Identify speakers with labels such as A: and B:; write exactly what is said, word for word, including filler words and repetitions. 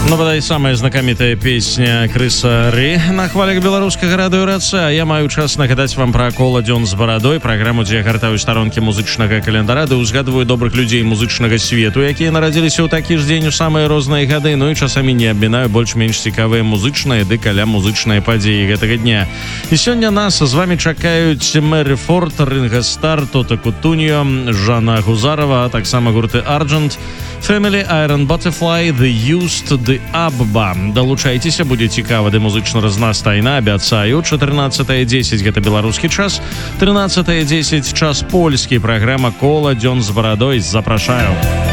A: Ну, бадай, самая знакамітая песня Крыса Ры на хвалях беларускага радыёраца. Я маю час нагадаць вам пра кола «Дзён з барадой», праграму, дзе я гартаю старонкі музычнага календара, ды ўзгадваю добрых людзей музычнага свету, якія нарадзіліся ў такі ж дзень у самыя розныя гады, ну і часамі не абмінаю больш-менш цікавыя музычныя ды каля музычныя падзеі гэтага дня. І сёння нас з вамі чакаюць Мэри Форд, Ринго Стар, Тота Кутуньо, Жанна Гузарова, а таксама гурты Argent, Family, Iron Butterfly, The Used, The Abba. Далучайцеся, будзе цікава ды музычна разнастайна, абяцаю. чатырнаццатая дзесяць гэта беларускі час, трынаццатая дзесяць час польскі. Праграма «Кола «Дзён з барадой». Запрашаю.